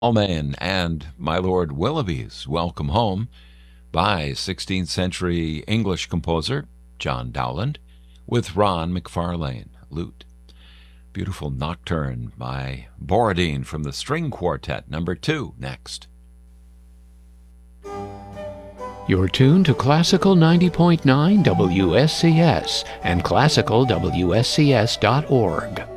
Almain and My Lord Willoughby's Welcome Home by 16th century English composer John Dowland with Ron McFarlane, lute. Beautiful Nocturne by Borodin from the String Quartet, number 2, next. You're tuned to Classical 90.9 WSCS and classicalwscs.org.